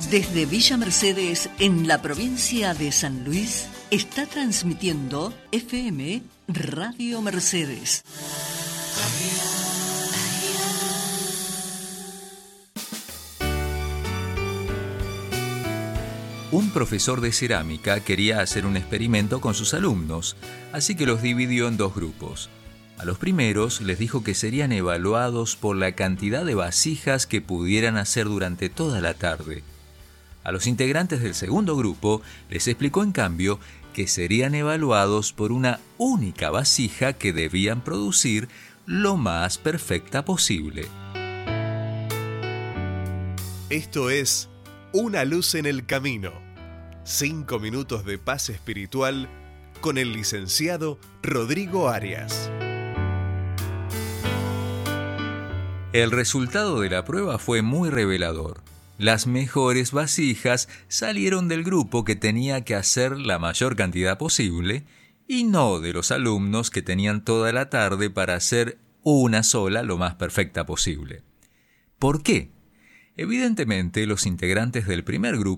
Desde Villa Mercedes, en la provincia de San Luis, está transmitiendo FM Radio Mercedes. Un profesor de cerámica quería hacer un experimento con sus alumnos, así que los dividió en dos grupos. A los primeros les dijo que serían evaluados por la cantidad de vasijas que pudieran hacer durante toda la tarde. A los integrantes del segundo grupo les explicó en cambio que serían evaluados por una única vasija que debían producir lo más perfecta posible. Esto es Una luz en el camino. 5 minutos de paz espiritual con el licenciado Rodrigo Arias. El resultado de la prueba fue muy revelador. Las mejores vasijas salieron del grupo que tenía que hacer la mayor cantidad posible y no de los alumnos que tenían toda la tarde para hacer una sola lo más perfecta posible. ¿Por qué? Evidentemente, los integrantes del primer grupo